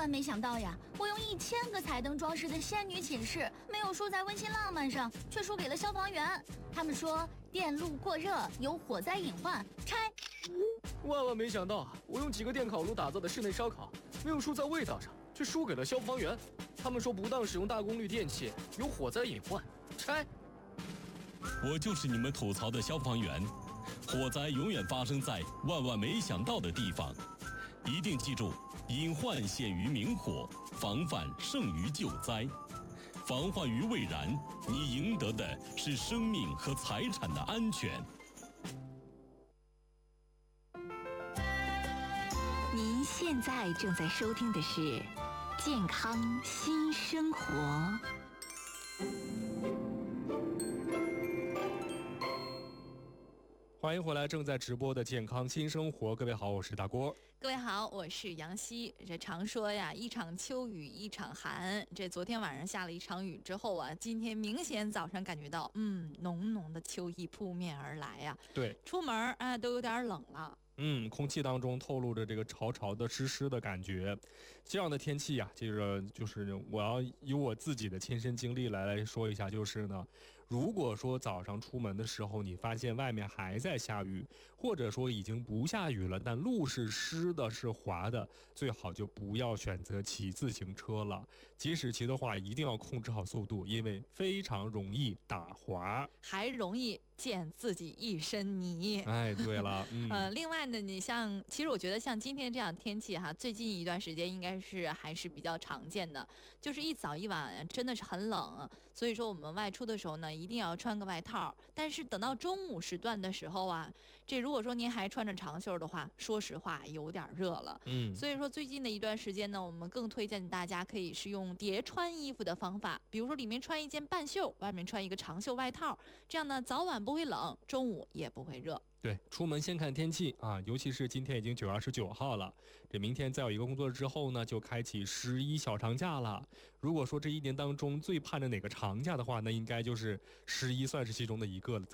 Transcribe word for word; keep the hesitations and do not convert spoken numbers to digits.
万没想到呀，我用一千个彩灯装饰的仙女寝室，没有输在温馨浪漫上，却输给了消防员。他们说电路过热有火灾隐患，拆。 万万没想到啊，我用几个电烤炉打造的室内烧烤，没有输在味道上，却输给了消防员。他们说不当使用大功率电器有火灾隐患，拆。 我就是你们吐槽的消防员，火灾永远发生在万万没想到的地方，一定记住，隐患限于明火，防范胜于救灾。防患于未然，你赢得的是生命和财产的安全。 您现在正在收听的是健康新生活。 欢迎回来，正在直播的健康新生活。各位好，我是大郭。 各位好，我是杨希。这常说呀，一场秋雨一场寒。这昨天晚上下了一场雨之后啊，今天明显早上感觉到，嗯，浓浓的秋意扑面而来呀。 对， 出门啊都有点冷了。 嗯，空气当中透露着这个潮潮的湿湿的感觉，这样的天气呀、啊，这个就是我要以我自己的亲身经历来来说一下，就是呢，如果说早上出门的时候，你发现外面还在下雨，或者说已经不下雨了，但路是湿的，是滑的，最好就不要选择骑自行车了。即使骑的话，一定要控制好速度，因为非常容易打滑， 还容易溅自己一身泥。 哎，对了，嗯， 呃，另外呢，你像，其实我觉得像今天这样天气哈，最近一段时间应该是还是比较常见的，就是一早一晚真的是很冷，所以说我们外出的时候呢，一定要穿个外套。但是等到中午时段的时候啊，这如果说您还穿着长袖的话，说实话有点热了。 嗯， 所以说最近的一段时间呢，我们更推荐大家可以是用叠穿衣服的方法，比如说里面穿一件半袖，外面穿一个长袖外套，这样呢早晚不会冷，中午也不会热。 对，出门先看天气啊，尤其是今天已经九月二十九号了，这明天再有一个工作日之后呢，就开启十一小长假了。如果说这一年当中最盼着哪个长假的话，那应该就是十一算是其中的一个了。